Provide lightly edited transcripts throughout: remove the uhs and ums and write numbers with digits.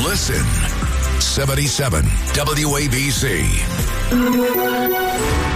Listen. 77 WABC.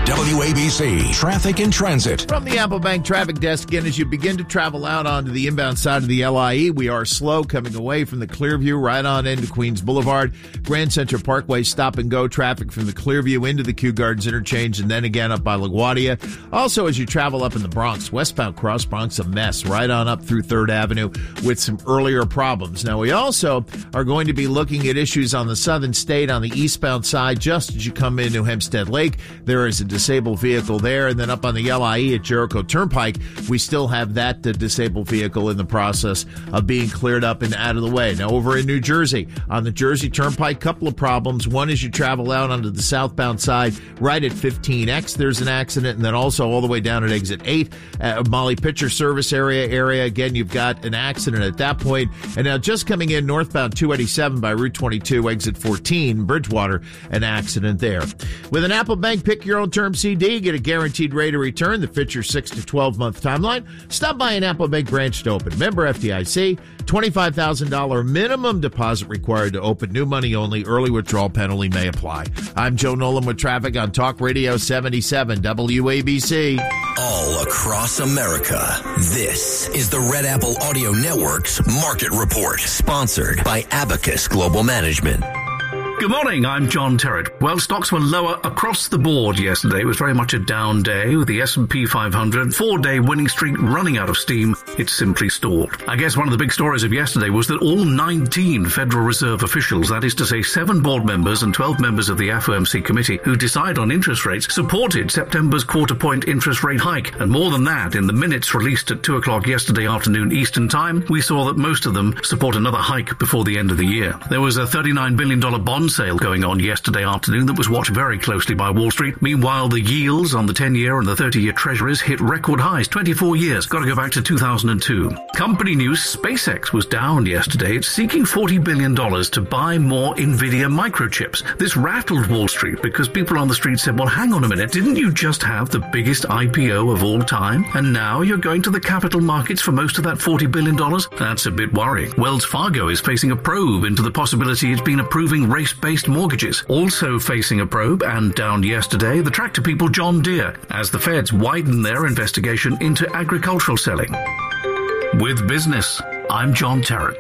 WABC Traffic and Transit. From the Apple Bank Traffic Desk, again, as you begin to travel out onto the inbound side of the LIE, we are slow coming away from the Clearview right on into Queens Boulevard. Grand Central Parkway stop and go traffic from the Clearview into the Kew Gardens interchange and then again up by LaGuardia. Also, as you travel up in the Bronx, westbound Cross Bronx, a mess right on up through 3rd Avenue with some earlier problems. Now, we also are going to be looking at issues on the Southern State on the eastbound side just as you come into Hempstead Lake. There is a disabled vehicle there, and then up on the LIE at Jericho Turnpike, we still have that disabled vehicle in the process of being cleared up and out of the way. Now, over in New Jersey, on the Jersey Turnpike, couple of problems. One is you travel out onto the southbound side, right at 15X, there's an accident, and then also all the way down at exit 8, Molly Pitcher Service area. Again, you've got an accident at that point. And now just coming in northbound 287 by Route 22, exit 14, Bridgewater, an accident there. With an Apple Bank Pick Your Own Term CD, get a guaranteed rate of return that fits your 6 to 12-month timeline. Stop by an Apple Bank branch to open. Member FDIC, $25,000 minimum deposit required to open. New money only. Early withdrawal penalty may apply. I'm Joe Nolan with traffic on Talk Radio 77 WABC. All across America, this is the Red Apple Audio Network's Market Report, sponsored by Abacus Global Management. Good morning, I'm John Terrett. Well, stocks were lower across the board yesterday. It was very much a down day with the S&P 500 4-day winning streak running out of steam. It simply stalled. I guess one of the big stories of yesterday was that all 19 Federal Reserve officials, that is to say 7 board members and 12 members of the FOMC committee who decide on interest rates, supported September's quarter-point interest rate hike. And more than that, in the minutes released at 2 o'clock yesterday afternoon Eastern Time, we saw that most of them support another hike before the end of the year. There was a $39 billion bond sale going on yesterday afternoon that was watched very closely by Wall Street. Meanwhile, the yields on the 10-year and the 30-year treasuries hit record highs, 24 years. Got to go back to 2002. Company news, SpaceX was down yesterday. It's seeking $40 billion to buy more NVIDIA microchips. This rattled Wall Street because people on the street said, well, hang on a minute, didn't you just have the biggest IPO of all time? And now you're going to the capital markets for most of that $40 billion? That's a bit worrying. Wells Fargo is facing a probe into the possibility it's been approving race-based mortgages. Also facing a probe and down yesterday, the tractor people John Deere, as the feds widen their investigation into agricultural selling. With business, I'm John Terrett.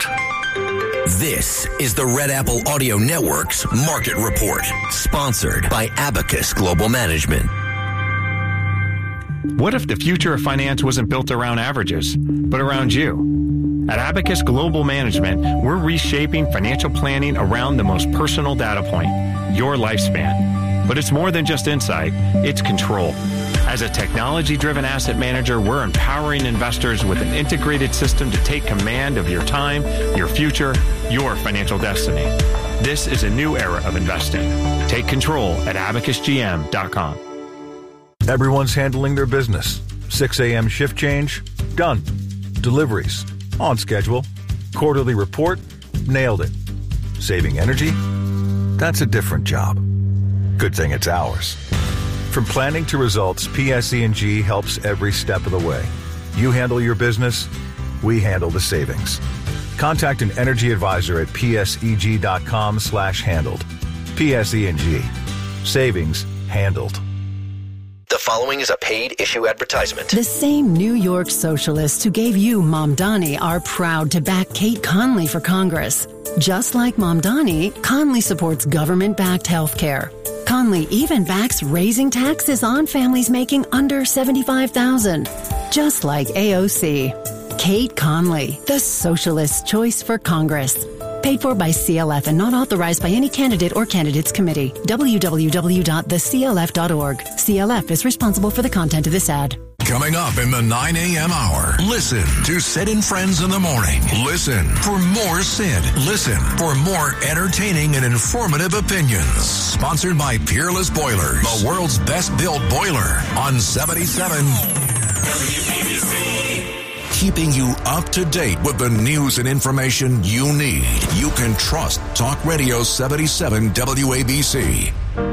This is the Red Apple Audio Network's Market Report, sponsored by Abacus Global Management. What if the future of finance wasn't built around averages, but around you? At Abacus Global Management, we're reshaping financial planning around the most personal data point, your lifespan. But it's more than just insight, it's control. As a technology-driven asset manager, we're empowering investors with an integrated system to take command of your time, your future, your financial destiny. This is a new era of investing. Take control at abacusgm.com. Everyone's handling their business. 6 a.m. shift change? Done. Deliveries? On schedule. Quarterly report? Nailed it. Saving energy? That's a different job. Good thing it's ours. From planning to results, PSE&G helps every step of the way. You handle your business, we handle the savings. Contact an energy advisor at pseg.com/handled. PSE&G. Savings handled. The following is a paid issue advertisement. The same New York socialists who gave you Mamdani are proud to back Kate Conley for Congress. Just like Mamdani, Conley supports government-backed health care. Conley even backs raising taxes on families making under $75,000. Just like AOC. Kate Conley, the socialist choice for Congress. Paid for by CLF and not authorized by any candidate or candidates committee. www.theclf.org. CLF is responsible for the content of this ad. Coming up in the 9 a.m. hour, listen to Sid and Friends in the Morning. Listen for more Sid. Listen for more entertaining and informative opinions. Sponsored by Peerless Boilers, the world's best built boiler on 77 WABC. Keeping you up to date with the news and information you need. You can trust Talk Radio 77 WABC.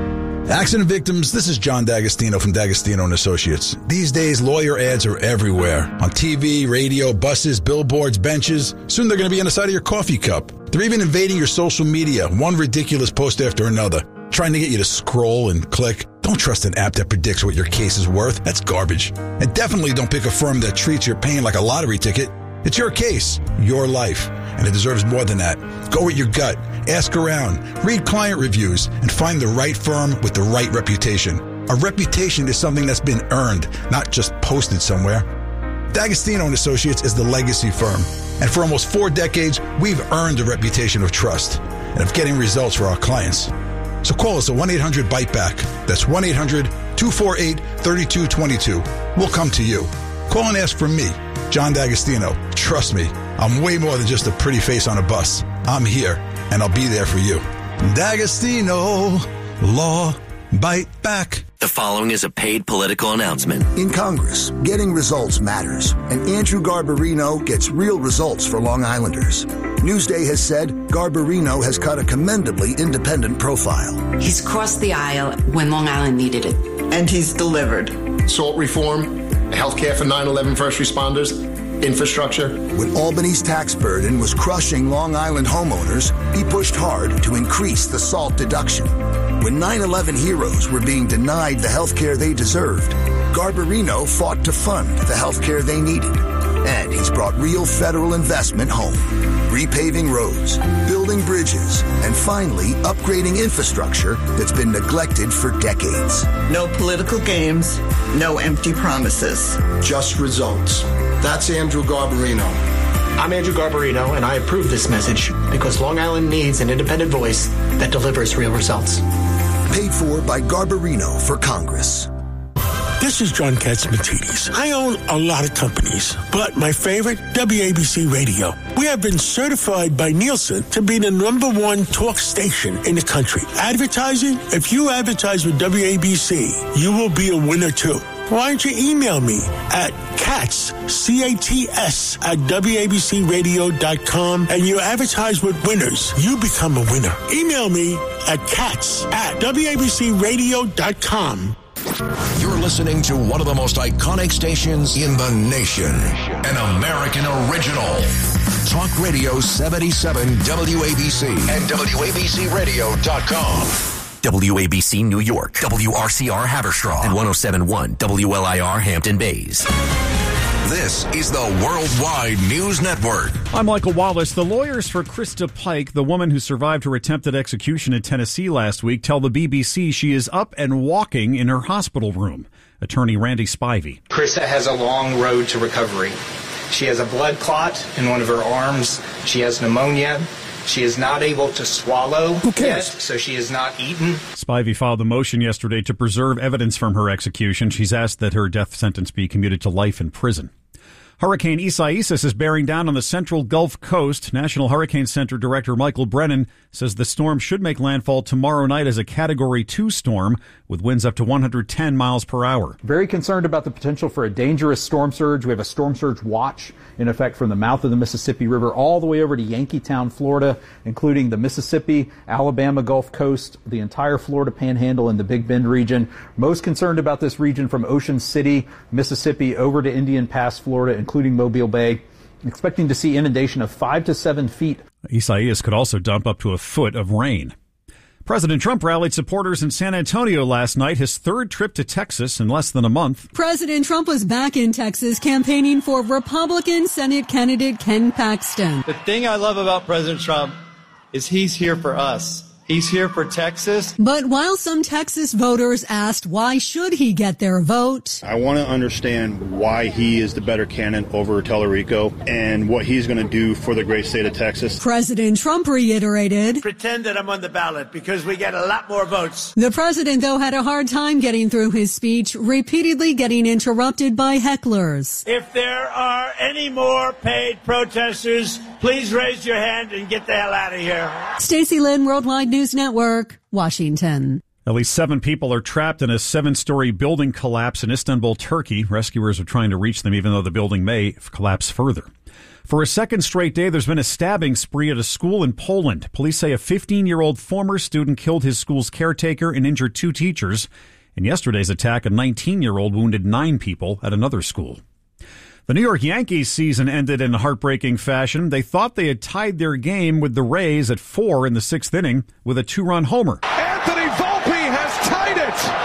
Accident victims, this is John D'Agostino from D'Agostino & Associates. These days, lawyer ads are everywhere. On TV, radio, buses, billboards, benches. Soon they're going to be on the side of your coffee cup. They're even invading your social media, one ridiculous post after another, trying to get you to scroll and click. Don't trust an app that predicts what your case is worth. That's garbage. And definitely don't pick a firm that treats your pain like a lottery ticket. It's your case, your life, and it deserves more than that. Go with your gut. Ask around, read client reviews, and find the right firm with the right reputation. A reputation is something that's been earned, not just posted somewhere. D'Agostino & Associates is the legacy firm, and for almost 4 decades, we've earned a reputation of trust and of getting results for our clients. So call us at 1-800-BITE-BACK. That's 1-800-248-3222. We'll come to you. Call and ask for me, John D'Agostino. Trust me, I'm way more than just a pretty face on a bus. I'm here, and I'll be there for you. D'Agostino, Law, Bite Back. The following is a paid political announcement. In Congress, getting results matters, and Andrew Garbarino gets real results for Long Islanders. Newsday has said Garbarino has cut a commendably independent profile. He's crossed the aisle when Long Island needed it. And he's delivered. SALT reform, healthcare for 9/11 first responders, infrastructure. When Albany's tax burden was crushing Long Island homeowners, he pushed hard to increase the SALT deduction. When 9/11 heroes were being denied the health care they deserved, Garbarino fought to fund the health care they needed. And he's brought real federal investment home. Repaving roads, building bridges, and finally upgrading infrastructure that's been neglected for decades. No political games, no empty promises. Just results. That's Andrew Garbarino. I'm Andrew Garbarino, and I approve this message because Long Island needs an independent voice that delivers real results. Paid for by Garbarino for Congress. This is John Katsimatidis. I own a lot of companies, but my favorite, WABC Radio. We have been certified by Nielsen to be the #1 talk station in the country. Advertising? If you advertise with WABC, you will be a winner too. Why don't you email me at CATS, C-A-T-S, at WABCRadio.com, and you advertise with winners. You become a winner. Email me at CATS at WABCRadio.com. You're listening to one of the most iconic stations in the nation. An American original. Talk Radio 77 WABC and WABCRadio.com. WABC New York, WRCR Haverstraw, and 107.1 WLIR Hampton Bays. This is the Worldwide News Network. I'm Michael Wallace. The lawyers for Krista Pike, the woman who survived her attempted execution in Tennessee last week, tell the BBC she is up and walking in her hospital room. Attorney Randy Spivey. Krista has a long road to recovery. She has a blood clot in one of her arms. She has pneumonia. She is not able to swallow yet, so she is not eaten. Spivey filed a motion yesterday to preserve evidence from her execution. She's asked that her death sentence be commuted to life in prison. Hurricane Isaias is bearing down on the central Gulf Coast. National Hurricane Center Director Michael Brennan says the storm should make landfall tomorrow night as a Category 2 storm with winds up to 110 miles per hour. Very concerned about the potential for a dangerous storm surge. We have a storm surge watch in effect from the mouth of the Mississippi River all the way over to Yankeetown, Florida, including the Mississippi, Alabama Gulf Coast, the entire Florida Panhandle, and the Big Bend region. Most concerned about this region from Ocean City, Mississippi, over to Indian Pass, Florida, including Mobile Bay. Expecting to see inundation of 5 to 7 feet. Isaias could also dump up to a foot of rain. President Trump rallied supporters in San Antonio last night, his third trip to Texas in less than a month. President Trump was back in Texas campaigning for Republican Senate candidate Ken Paxton. The thing I love about President Trump is he's here for us. He's here for Texas. But while some Texas voters asked why should he get their vote, I want to understand why he is the better candidate over Tellerico and what he's going to do for the great state of Texas. President Trump reiterated, pretend that I'm on the ballot because we get a lot more votes. The president, though, had a hard time getting through his speech, repeatedly getting interrupted by hecklers. If there are any more paid protesters, please raise your hand and get the hell out of here. Stacey Lynn, Worldwide News Network, Washington. At least 7 people are trapped in a 7-story building collapse in Istanbul, Turkey. Rescuers are trying to reach them even though the building may collapse further. For a second straight day, there's been a stabbing spree at a school in Poland. Police say a 15-year-old former student killed his school's caretaker and injured 2 teachers. In yesterday's attack, a 19-year-old wounded 9 people at another school. The New York Yankees season ended in heartbreaking fashion. They thought they had tied their game with the Rays at 4 in the 6th inning with a 2-run homer. Anthony Volpe has tied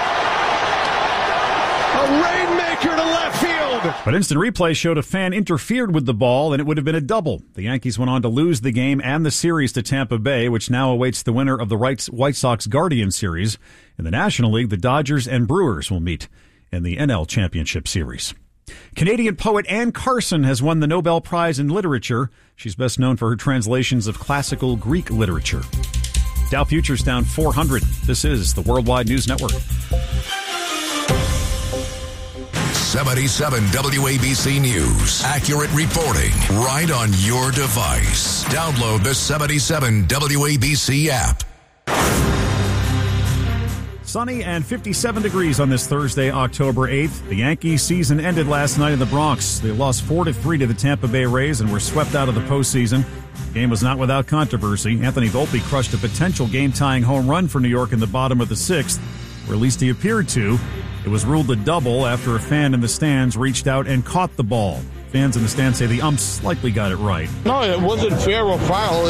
it! A rainmaker to left field! But instant replay showed a fan interfered with the ball, and it would have been a double. The Yankees went on to lose the game and the series to Tampa Bay, which now awaits the winner of the White Sox-Guardians series. In the National League, the Dodgers and Brewers will meet in the NL Championship Series. Canadian poet Anne Carson has won the Nobel Prize in Literature. She's best known for her translations of classical Greek literature. Dow Futures down 400. This is the Worldwide News Network. 77 WABC News. Accurate reporting right on your device. Download the 77 WABC app. Sunny and 57 degrees on this Thursday, October 8th. The Yankees season ended last night in the Bronx. They lost 4-3 to the Tampa Bay Rays and were swept out of the postseason. The game was not without controversy. Anthony Volpe crushed a potential game-tying home run for New York in the bottom of the 6th, or at least he appeared to. It was ruled a double after a fan in the stands reached out and caught the ball. Fans in the stands say the umps likely got it right. No, it wasn't fair or foul.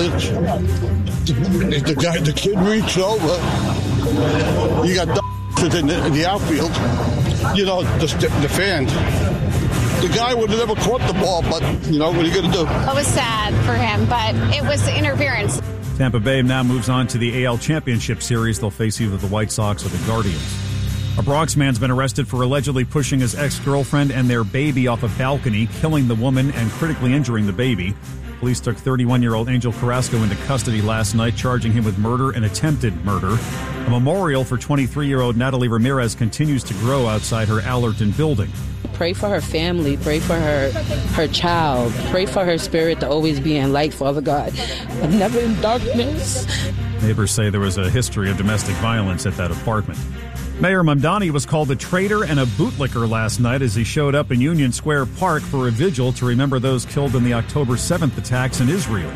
The kid reached over. You got in the outfield. You know, the fans. The guy would have never caught the ball, but, you know, what are you going to do? It was sad for him, but it was interference. Tampa Bay now moves on to the AL Championship Series. They'll face either the White Sox or the Guardians. A Bronx man's been arrested for allegedly pushing his ex-girlfriend and their baby off a balcony, killing the woman and critically injuring the baby. Police took 31-year-old Angel Carrasco into custody last night, charging him with murder and attempted murder. A memorial for 23-year-old Natalie Ramirez continues to grow outside her Allerton building. Pray for her family. Pray for her child. Pray for her spirit to always be in light, Father God, but never in darkness. Neighbors say there was a history of domestic violence at that apartment. Mayor Mamdani was called a traitor and a bootlicker last night as he showed up in Union Square Park for a vigil to remember those killed in the October 7th attacks in Israel.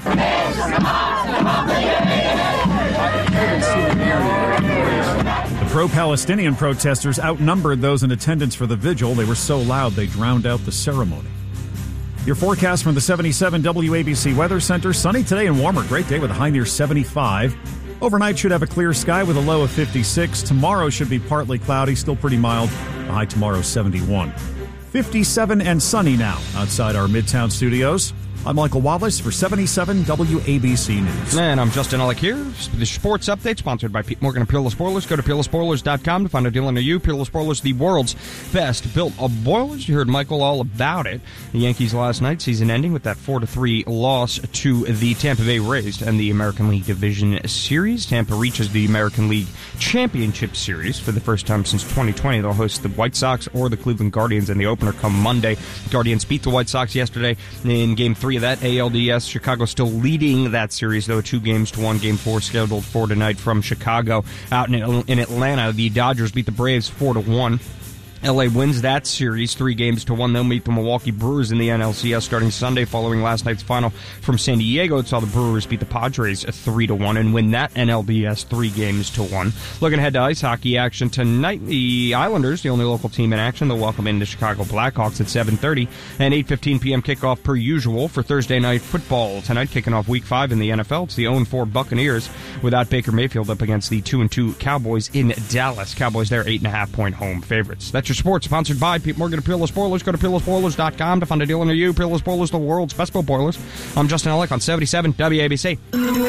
The pro-Palestinian protesters outnumbered those in attendance for the vigil. They were so loud they drowned out the ceremony. Your forecast from the 77 WABC Weather Center. Sunny today and warmer. Great day with a high near 75. Overnight should have a clear sky with a low of 56. Tomorrow should be partly cloudy, still pretty mild. The high tomorrow 71. 57 and sunny now outside our Midtown studios. I'm Michael Wallace for 77 WABC News. And I'm Justin Ellick here. The sports update sponsored by Pete Morgan and Peerless Boilers. Go to peerlessboilers.com to find a deal near you. Peerless Boilers, the world's best built of boilers. You heard Michael all about it. The Yankees last night, season ending with that 4-3 loss to the Tampa Bay Rays and the American League Division Series. Tampa reaches the American League Championship Series for the first time since 2020. They'll host the White Sox or the Cleveland Guardians in the opener come Monday. The Guardians beat the White Sox yesterday in Game 3 of that ALDS. Chicago still leading that series, though 2-1. Game 4 scheduled for tonight from Chicago. Out in Atlanta, the Dodgers beat the Braves 4-1. LA wins that series 3-1. They'll meet the Milwaukee Brewers in the NLCS starting Sunday following last night's final from San Diego. It saw the Brewers beat the Padres 3-1 and win that NLDS 3-1. Looking ahead to ice hockey action tonight, the Islanders, the only local team in action, they'll welcome in the Chicago Blackhawks at 7:30 and 8:15 p.m. kickoff per usual for Thursday night football. Tonight, kicking off Week 5 in the NFL, it's the 0-4 Buccaneers without Baker Mayfield up against the 2-2 Cowboys in Dallas. Cowboys there 8.5-point home favorites. That's your sports, sponsored by Pete Morgan and Peerless Boilers. Go to peerlessboilers.com to find a deal near you. Peerless Boilers, the world's best built boilers. I'm Justin Ellick on 77 WABC.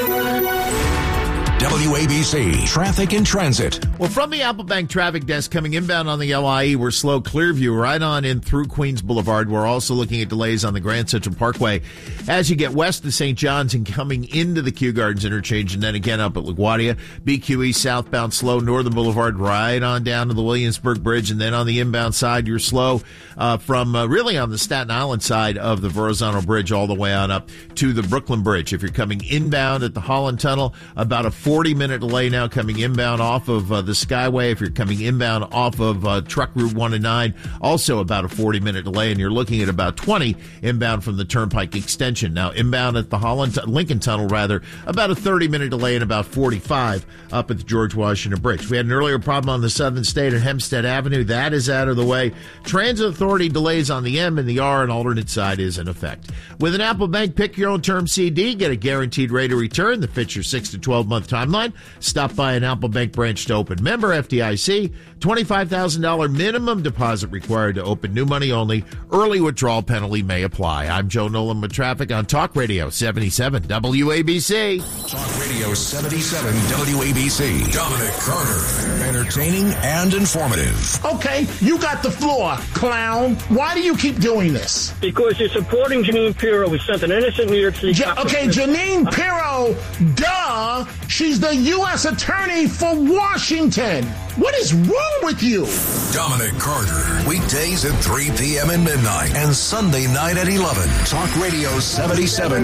WABC Traffic and Transit. Well, from the Applebank Traffic Desk coming inbound on the LIE, we're slow Clearview right on in through Queens Boulevard. We're also looking at delays on the Grand Central Parkway as you get west of St. John's and coming into the Kew Gardens interchange, and then again up at LaGuardia. BQE southbound slow Northern Boulevard right on down to the Williamsburg Bridge, and then on the inbound side you're slow from really on the Staten Island side of the Verrazano Bridge all the way on up to the Brooklyn Bridge. If you're coming inbound at the Holland Tunnel, about a 40-minute delay now coming inbound off of the Skyway. If you're coming inbound off of Truck Route 1 and 9, also about a 40-minute delay, and you're looking at about 20 inbound from the Turnpike extension. Now, inbound at the Lincoln Tunnel, about a 30-minute delay and about 45 up at the George Washington Bridge. We had an earlier problem on the Southern State at Hempstead Avenue. That is out of the way. Transit Authority delays on the M and the R, and alternate side is in effect. With an Apple Bank Pick Your Own Term CD, get a guaranteed rate of return that fits your 6 to 12-month timeline. Stop by an Apple Bank branch to open. Member FDIC, $25,000 minimum deposit required to open. New money only. Early withdrawal penalty may apply. I'm Joe Nolan with traffic on Talk Radio 77 WABC. Talk Radio 77 WABC. Dominic Carter. Entertaining and informative. Okay, you got the floor, clown. Why do you keep doing this? Because you're supporting Jeanine Pirro, who sent an innocent New York City cop. Okay, Jeanine Pirro, duh. She's the U.S. Attorney for Washington. What is wrong with you? Dominic Carter. Weekdays at 3 p.m. and midnight. And Sunday night at 11. Talk Radio 77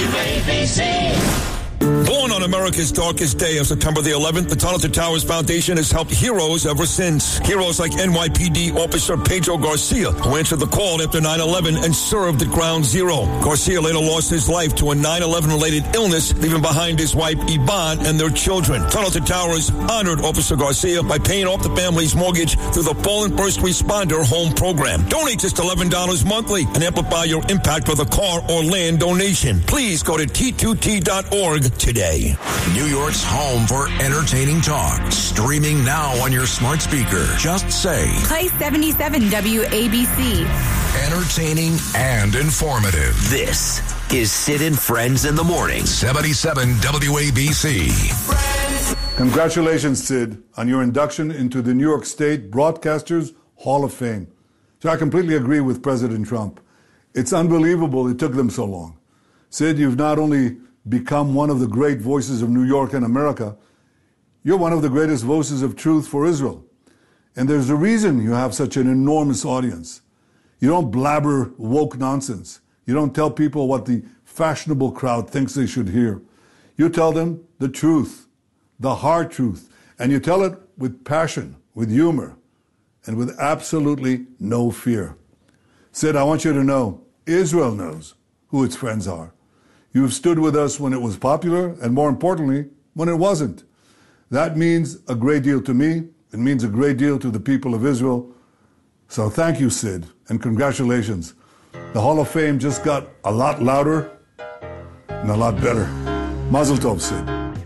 WABC. Born on America's darkest day of September the 11th, the Tunnel to Towers Foundation has helped heroes ever since. Heroes like NYPD Officer Pedro Garcia, who answered the call after 9/11 and served at Ground Zero. Garcia later lost his life to a 9/11-related illness, leaving behind his wife Yvonne and their children. Tunnel to Towers honored Officer Garcia by paying off the family's mortgage through the Fallen First Responder Home Program. Donate just $11 monthly and amplify your impact with a car or land donation. Please go to T2T.org today. New York's home for entertaining talk. Streaming now on your smart speaker. Just say Play 77 WABC. Entertaining and informative. This is Sid and Friends in the Morning. 77 WABC. Congratulations, Sid, on your induction into the New York State Broadcasters Hall of Fame. So I completely agree with President Trump. It's unbelievable it took them so long. Sid, you've not only become one of the great voices of New York and America, you're one of the greatest voices of truth for Israel. And there's a reason you have such an enormous audience. You don't blabber woke nonsense. You don't tell people what the fashionable crowd thinks they should hear. You tell them the truth, the hard truth, and you tell it with passion, with humor, and with absolutely no fear. Sid, I want you to know, Israel knows who its friends are. You've stood with us when it was popular, and more importantly, when it wasn't. That means a great deal to me. It means a great deal to the people of Israel. So thank you, Sid, and congratulations. The Hall of Fame just got a lot louder and a lot better. Mazel tov, Sid.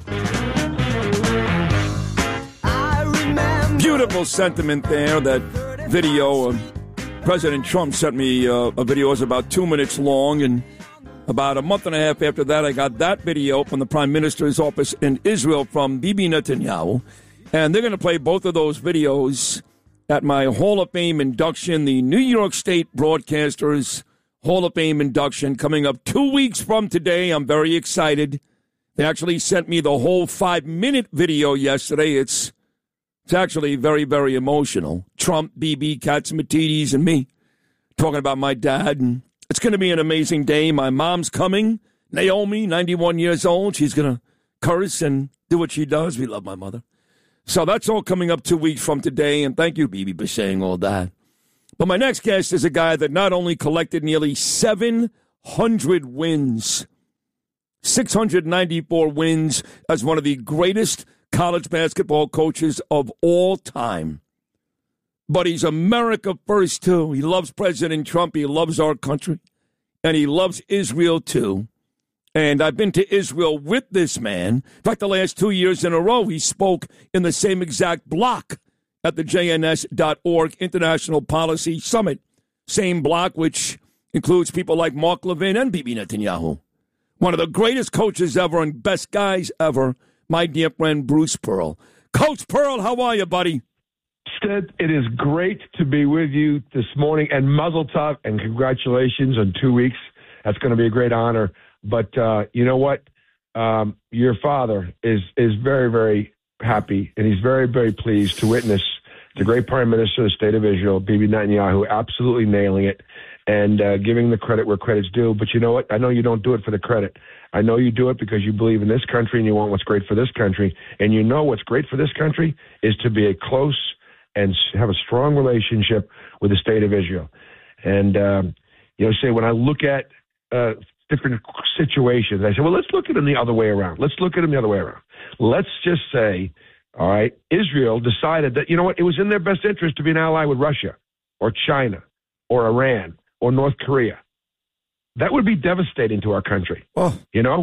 Beautiful sentiment there, that video. President Trump sent me a video. It was about 2 minutes long, and about a month and a half after that, I got that video from the Prime Minister's office in Israel from Bibi Netanyahu. And they're going to play both of those videos at my Hall of Fame induction, the New York State Broadcasters Hall of Fame induction, coming up 2 weeks from today. I'm very excited. They actually sent me the whole 5-minute video yesterday. It's actually very, very emotional. Trump, Bibi, Katsimatidis, and me talking about my dad. And it's going to be an amazing day. My mom's coming. Naomi, 91 years old. She's going to curse and do what she does. We love my mother. So that's all coming up 2 weeks from today. And thank you, Bibi, for saying all that. But my next guest is a guy that not only collected nearly 700 wins, 694 wins as one of the greatest college basketball coaches of all time, but he's America first, too. He loves President Trump. He loves our country. And he loves Israel, too. And I've been to Israel with this man. In fact, the last 2 years in a row, he spoke in the same exact block at the JNS.org International Policy Summit. Same block, which includes people like Mark Levin and Bibi Netanyahu. One of the greatest coaches ever and best guys ever, my dear friend Bruce Pearl. Coach Pearl, how are you, buddy? Sid, it is great to be with you this morning, and mazel tov, and congratulations on 2 weeks. That's going to be a great honor. But you know what? Your father is very, very happy, and he's very, very pleased to witness the great Prime Minister of the State of Israel, Bibi Netanyahu, absolutely nailing it. and giving the credit where credit's due. But you know what? I know you don't do it for the credit. I know you do it because you believe in this country and you want what's great for this country. And you know what's great for this country is to be a close and have a strong relationship with the state of Israel. And, say when I look at different situations, I say, well, let's look at them the other way around. Let's just say, all right, Israel decided that, you know what, it was in their best interest to be an ally with Russia or China or Iran or North Korea. That would be devastating to our country. Oh.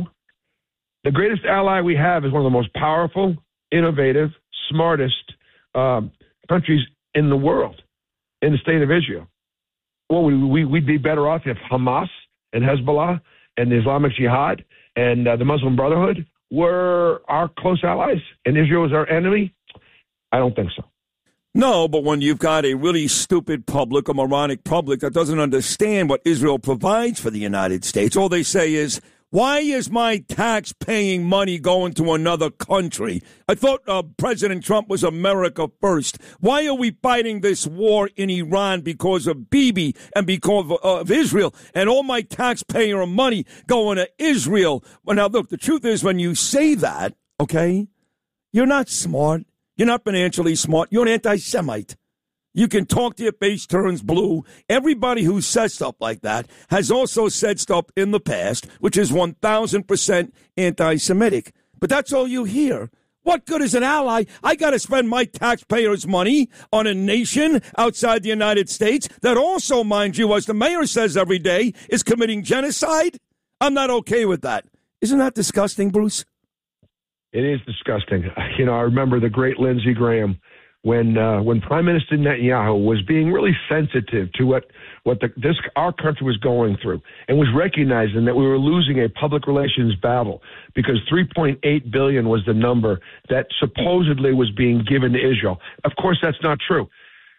The greatest ally we have is one of the most powerful, innovative, smartest countries in the world, in the state of Israel. Well, we'd be better off if Hamas and Hezbollah and the Islamic Jihad and the Muslim Brotherhood were our close allies and Israel was our enemy. I don't think so. No, but when you've got a really stupid public, a moronic public that doesn't understand what Israel provides for the United States, all they say is, why is my tax-paying money going to another country? I thought President Trump was America first. Why are we fighting this war in Iran because of Bibi and because of Israel? And all my taxpayer money going to Israel. Well, now, look, the truth is when you say that, okay, you're not smart. You're not financially smart. You're an anti-Semite. You can talk till your face turns blue. Everybody who says stuff like that has also said stuff in the past, which is 1,000% anti-Semitic. But that's all you hear. What good is an ally? I got to spend my taxpayers' money on a nation outside the United States that also, mind you, as the mayor says every day, is committing genocide? I'm not okay with that. Isn't that disgusting, Bruce? It is disgusting. I remember the great Lindsey Graham when Prime Minister Netanyahu was being really sensitive to what our country was going through and was recognizing that we were losing a public relations battle because $3.8 billion was the number that supposedly was being given to Israel. Of course, that's not true.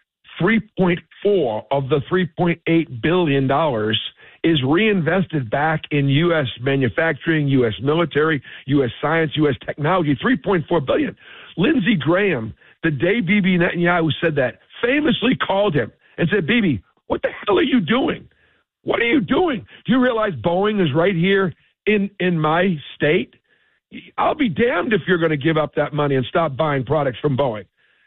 3.4 of the $3.8 billion is reinvested back in U.S. manufacturing, U.S. military, U.S. science, U.S. technology, $3.4 billion. Lindsey Graham, the day Bibi Netanyahu said that, famously called him and said, Bibi, what the hell are you doing? What are you doing? Do you realize Boeing is right here in my state? I'll be damned if you're going to give up that money and stop buying products from Boeing.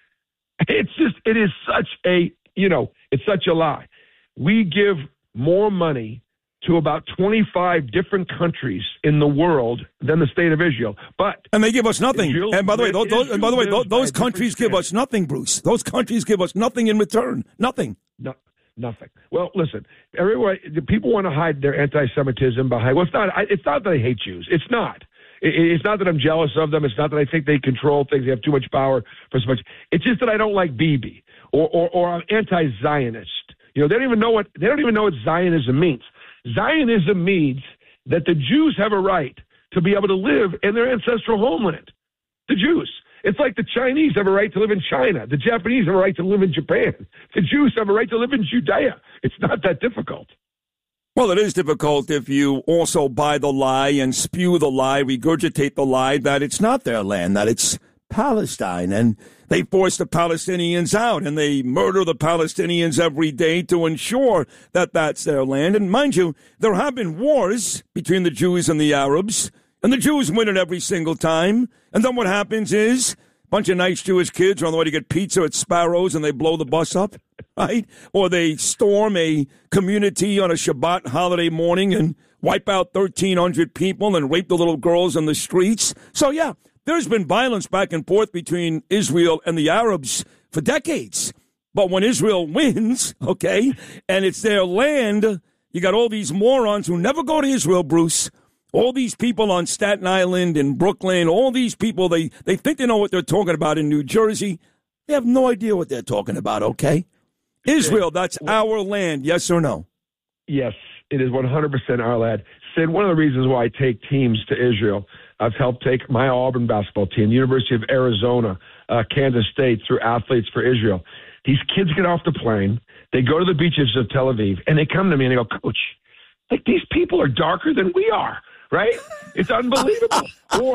It is such it's such a lie. We give more money to about 25 different countries in the world than the state of Israel, and they give us nothing. Israel, and by the way, those countries give us nothing, Bruce. Those countries give us nothing in return. Nothing. No, nothing. Well, listen, everywhere people want to hide their anti-Semitism behind. Well, it's not that I hate Jews. It's not. It's not that I'm jealous of them. It's not that I think they control things. They have too much power for so much. It's just that I don't like Bibi or I'm anti-Zionist. They don't even know what Zionism means. Zionism means that the Jews have a right to be able to live in their ancestral homeland. The Jews. It's like the Chinese have a right to live in China. The Japanese have a right to live in Japan. The Jews have a right to live in Judea. It's not that difficult. Well, it is difficult if you also buy the lie and spew the lie, regurgitate the lie that it's not their land, that it's Palestine, and they force the Palestinians out, and they murder the Palestinians every day to ensure that that's their land. And mind you, there have been wars between the Jews and the Arabs, and the Jews win it every single time. And then what happens is a bunch of nice Jewish kids are on the way to get pizza at Sparrows, and they blow the bus up, right? Or they storm a community on a Shabbat holiday morning and wipe out 1,300 people and rape the little girls in the streets. So, yeah. There's been violence back and forth between Israel and the Arabs for decades. But when Israel wins, okay, and it's their land, you got all these morons who never go to Israel, Bruce. All these people on Staten Island and Brooklyn, all these people, they think they know what they're talking about in New Jersey. They have no idea what they're talking about, okay? Israel, that's our land, yes or no? Yes, it is 100% our land. Sid, one of the reasons why I take teams to Israel, I've helped take my Auburn basketball team, University of Arizona, Kansas State, through Athletes for Israel. These kids get off the plane, they go to the beaches of Tel Aviv, and they come to me and they go, Coach, like these people are darker than we are, right? It's unbelievable.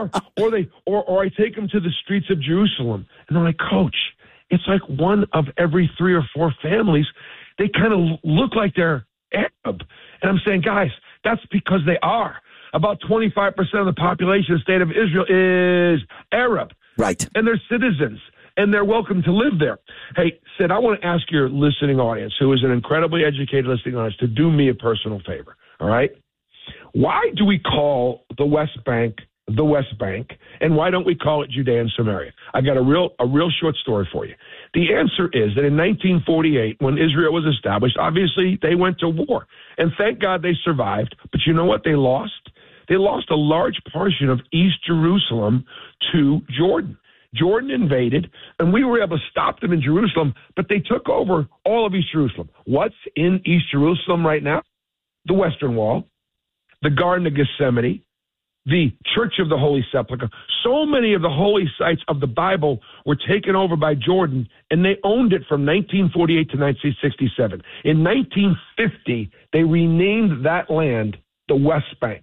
or I take them to the streets of Jerusalem, and they're like, Coach, it's like one of every 3 or 4 families. They kind of look like they're Arab. And I'm saying, guys, that's because they are. About 25% of the population of the state of Israel is Arab. Right. And they're citizens, and they're welcome to live there. Hey, Sid, I want to ask your listening audience, who is an incredibly educated listening audience, to do me a personal favor, all right? Why do we call the West Bank the West Bank, and why don't we call it Judea and Samaria? I got a real short story for you. The answer is that in 1948, when Israel was established, obviously they went to war, and thank God they survived. But you know what they lost? They lost a large portion of East Jerusalem to Jordan. Jordan invaded, and we were able to stop them in Jerusalem, but they took over all of East Jerusalem. What's in East Jerusalem right now? The Western Wall, the Garden of Gethsemane, the Church of the Holy Sepulchre. So many of the holy sites of the Bible were taken over by Jordan, and they owned it from 1948 to 1967. In 1950, they renamed that land the West Bank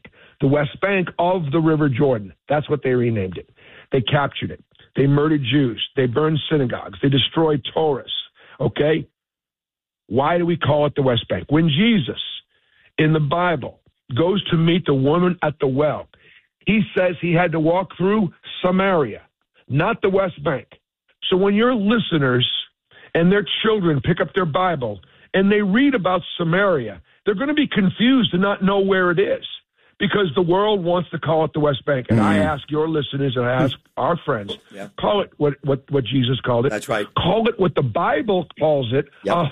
of the River Jordan. That's what they renamed it. They captured it. They murdered Jews. They burned synagogues. They destroyed Torahs. Okay? Why do we call it the West Bank? When Jesus, in the Bible, goes to meet the woman at the well, he says he had to walk through Samaria, not the West Bank. So when your listeners and their children pick up their Bible and they read about Samaria, they're going to be confused and not know where it is, because the world wants to call it the West Bank. And I ask your listeners and I ask our friends, call it what Jesus called it. That's right. Call it what the Bible calls it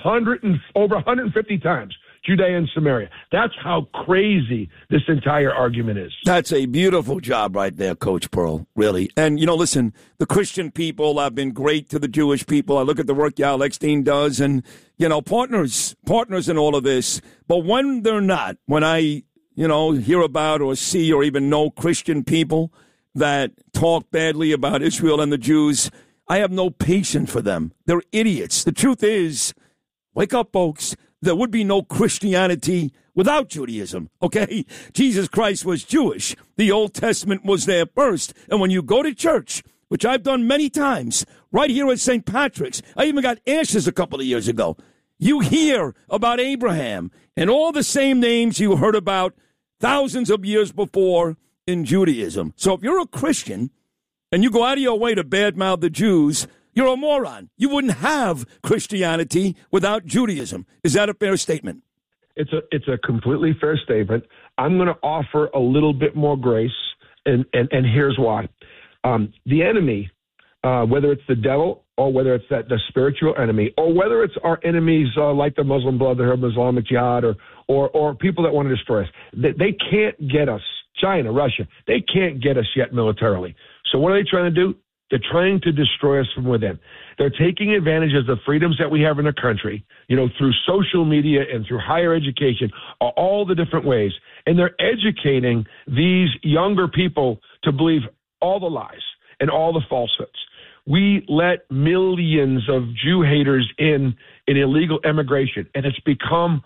over 150 times. Judea and Samaria. That's how crazy this entire argument is. That's a beautiful job right there, Coach Pearl, really. And, listen, the Christian people have been great to the Jewish people. I look at the work Yael Eckstein does and, partners in all of this. But when they're not, when I, hear about or see or even know Christian people that talk badly about Israel and the Jews, I have no patience for them. They're idiots. The truth is, wake up, folks. There would be no Christianity without Judaism, okay? Jesus Christ was Jewish. The Old Testament was there first. And when you go to church, which I've done many times, right here at St. Patrick's, I even got ashes a couple of years ago, you hear about Abraham and all the same names you heard about thousands of years before in Judaism. So if you're a Christian and you go out of your way to badmouth the Jews, you're a moron. You wouldn't have Christianity without Judaism. Is that a fair statement? It's a completely fair statement. I'm going to offer a little bit more grace, and here's why. The enemy, whether it's the devil or whether it's the spiritual enemy, or whether it's our enemies like the Muslim Brotherhood, Islamic Jihad, or people that want to destroy us, they can't get us. China, Russia, they can't get us yet militarily. So what are they trying to do? They're trying to destroy us from within. They're taking advantage of the freedoms that we have in the country, through social media and through higher education, all the different ways. And they're educating these younger people to believe all the lies and all the falsehoods. We let millions of Jew haters in illegal immigration, and it's become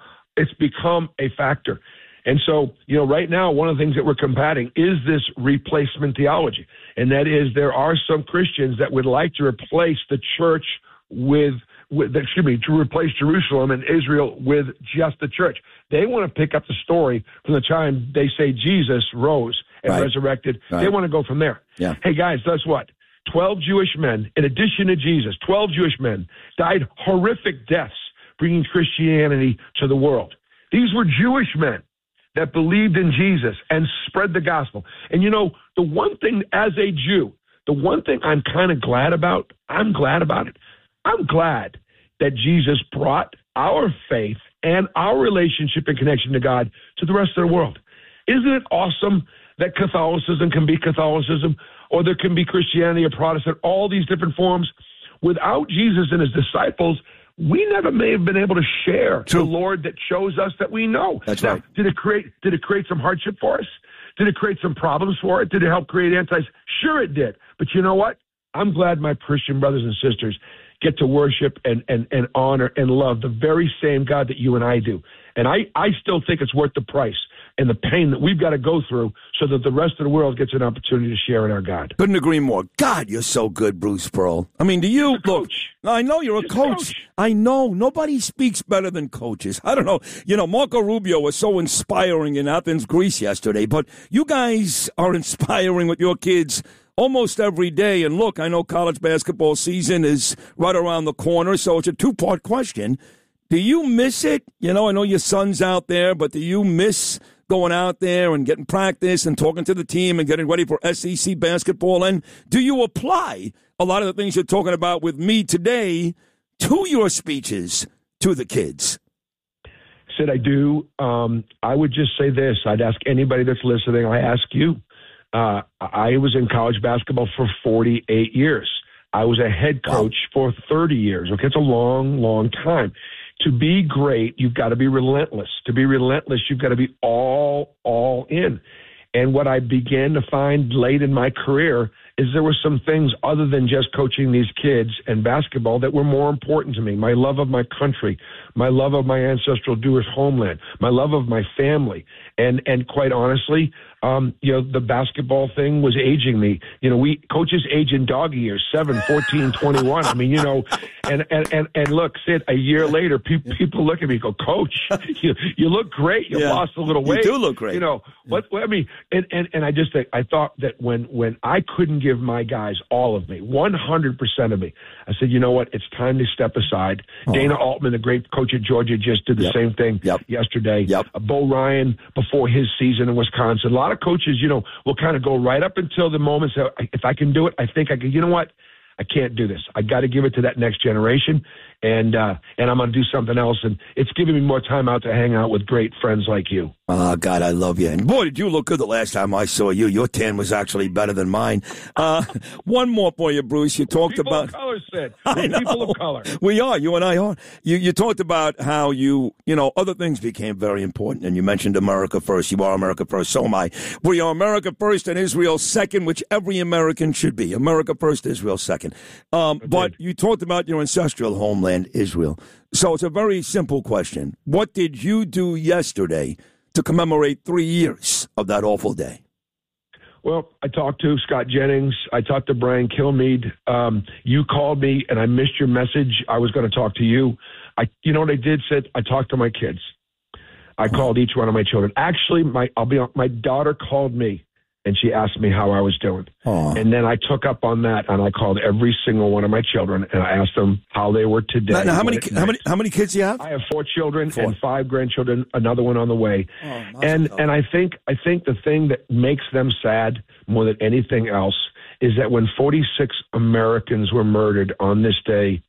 a factor. And so, right now, one of the things that we're combating is this replacement theology. And that is, there are some Christians that would like to replace the church to replace Jerusalem and Israel with just the church. They want to pick up the story from the time they say Jesus rose and resurrected. Right. They want to go from there. Yeah. Hey, guys, guess what? 12 Jewish men, in addition to Jesus, 12 Jewish men died horrific deaths bringing Christianity to the world. These were Jewish men that believed in Jesus and spread the gospel. And the one thing as a Jew, the one thing I'm kind of glad about, I'm glad that Jesus brought our faith and our relationship and connection to God to the rest of the world. Isn't it awesome that Catholicism can be Catholicism, or there can be Christianity or Protestant, all these different forms? Without Jesus and his disciples, we never may have been able to share the Lord that chose us that we know. That's right. Did it create some hardship for us? Did it create some problems for it? Did it help create Sure it did. But you know what? I'm glad my Christian brothers and sisters get to worship and honor and love the very same God that you and I do. And I still think it's worth the price, and the pain that we've got to go through so that the rest of the world gets an opportunity to share in our God. Couldn't agree more. God, you're so good, Bruce Pearl. I mean, do you look? I know you're a coach. I know. Nobody speaks better than coaches. I don't know. You know, Marco Rubio was so inspiring in Athens, Greece yesterday, but you guys are inspiring with your kids almost every day. And look, I know college basketball season is right around the corner, so it's a two-part question. Do you miss it? You know, I know your son's out there, but do you miss going out there and getting practice and talking to the team and getting ready for SEC basketball? And do you apply a lot of the things you're talking about with me today to your speeches to the kids? Sid, I do. I would just say this. I'd ask anybody that's listening. I ask you. I was in college basketball for 48 years. I was a head coach for 30 years. Okay, it's a long, long time. To be great, you've got to be relentless. To be relentless, you've got to be all in. And what I began to find late in my career is there were some things other than just coaching these kids and basketball that were more important to me. My love of my country, my love of my ancestral Jewish homeland, my love of my family. And quite honestly, the basketball thing was aging me. We coaches age in dog years, 7, 14, 21. I mean, and look, Sid, a year later, people look at me and go, Coach, you look great. You lost a little weight. You do look great. I thought that when I couldn't give my guys all of me, 100% of me, I said, you know what? It's time to step aside. Dana Altman, the great coach at Georgia, just did the same thing yesterday. Bo Ryan, before his season in Wisconsin. A lot of coaches, will kind of go right up until the moment. So if I can do it, I think I can. You know what? I can't do this. I got to give it to that next generation, and I'm going to do something else. And it's giving me more time out to hang out with great friends like you. Oh, God, I love you. And boy, did you look good the last time I saw you. Your tan was actually better than mine. One more for you, Bruce. You talked people about... Of color, Sid. We're people of color. We are. You and I are. You talked about how other things became very important, and you mentioned America first. You are America first. So am I. We are America first and Israel second, which every American should be. America first, Israel second. But you talked about your ancestral homeland, Israel. So it's a very simple question. What did you do yesterday to commemorate 3 years of that awful day? Well, I talked to Scott Jennings. I talked to Brian Kilmeade. You called me, and I missed your message. I was going to talk to you. You know what I did, Sid? I talked to my kids. I called each one of my children. Actually, my daughter called me, and she asked me how I was doing. And then I took up on that, and I called every single one of my children, and I asked them how they were today. Now, how many kids do you have? I have 4 children and 5 grandchildren, another one on the way. And I think the thing that makes them sad more than anything else is that when 46 Americans were murdered on this day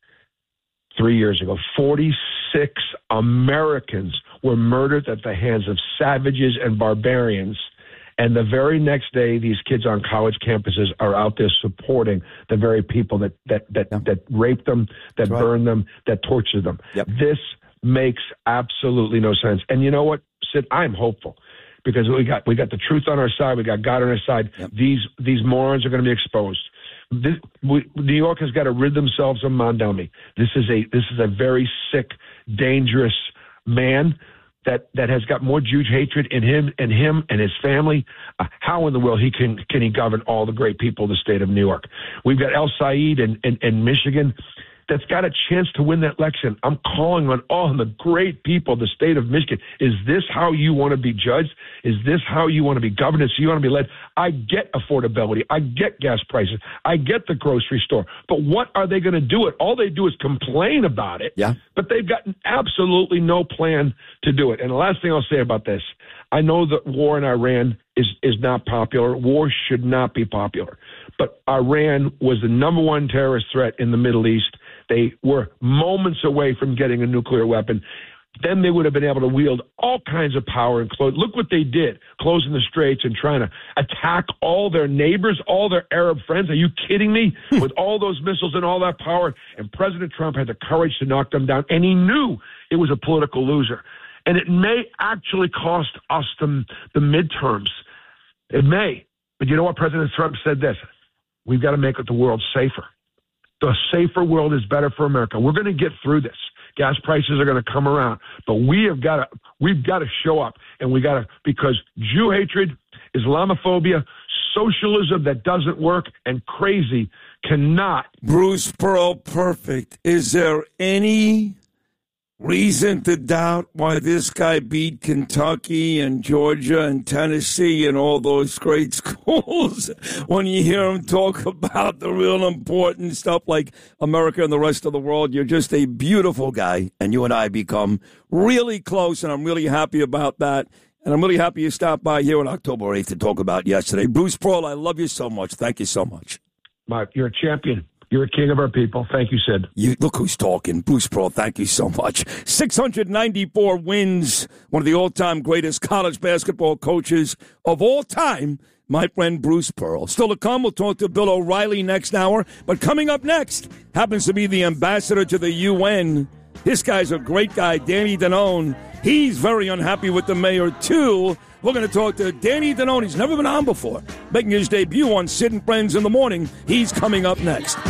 3 years ago, 46 Americans were murdered at the hands of savages and barbarians. And the very next day, these kids on college campuses are out there supporting the very people that raped them, that burned them, that tortured them. This makes absolutely no sense. And you know what, Sid? I'm hopeful because we got the truth on our side. We got God on our side. These morons are going to be exposed. New York has got to rid themselves of Mondelmi. This is a very sick, dangerous man that has got more Jewish hatred in him and his family. How in the world can he govern all the great people of the state of New York? We've got El Said in Michigan that's got a chance to win that election. I'm calling on all the great people of the state of Michigan. Is this how you want to be judged? Is this how you want to be governed? So you want to be led? I get affordability. I get gas prices. I get the grocery store. But what are they going to do it? All they do is complain about it. But they've got absolutely no plan to do it. And the last thing I'll say about this, I know that war in Iran is not popular. War should not be popular. But Iran was the number one terrorist threat in the Middle East. They were moments away from getting a nuclear weapon. Then they would have been able to wield all kinds of power. And look what they did, closing the straits and trying to attack all their neighbors, all their Arab friends. Are you kidding me? With all those missiles and all that power. And President Trump had the courage to knock them down. And he knew it was a political loser. And it may actually cost us the midterms. It may. But you know what? President Trump said this. We've got to make the world safer. The safer world is better for America. We're going to get through this. gas prices are going to come around. But we've got to show up, and because Jew hatred, Islamophobia, socialism that doesn't work, and crazy cannot. Bruce Pearl, perfect. Is there any reason to doubt why this guy beat Kentucky and Georgia and Tennessee and all those great schools when you hear him talk about the real important stuff like America and the rest of the world? You're just a beautiful guy, and you and I become really close, and I'm really happy about that. And I'm really happy you stopped by here on October 8th to talk about yesterday. Bruce Pearl, I love you so much. Thank you so much. Mike, you're a champion. You're a king of our people. Thank you, Sid. Look who's talking. Bruce Pearl, thank you so much. 694 wins, one of the all-time greatest college basketball coaches of all time, my friend Bruce Pearl. Still to come, we'll talk to Bill O'Reilly next hour. But coming up next happens to be the ambassador to the UN. This guy's a great guy, Danny Danone. He's very unhappy with the mayor, too. We're going to talk to Danny Danone. He's never been on before. Making his debut on Sid and Friends in the Morning. He's coming up next.